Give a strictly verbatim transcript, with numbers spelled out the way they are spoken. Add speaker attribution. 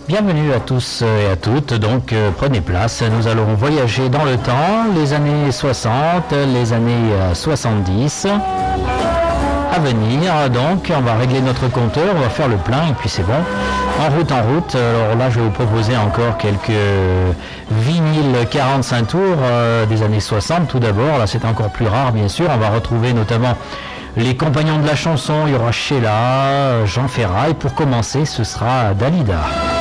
Speaker 1: Bienvenue à tous et à toutes, donc euh, prenez place, nous allons voyager dans le temps, les années soixante, les années euh, soixante-dix à venir, donc on va régler notre compteur, on va faire le plein et puis c'est bon, en route en route. Alors là je vais vous proposer encore quelques vinyles quarante-cinq tours euh, des années soixante tout d'abord, là c'est encore plus rare bien sûr, on va retrouver notamment les compagnons de la chanson, il y aura Sheila, Jean Ferrat et pour commencer ce sera Dalida.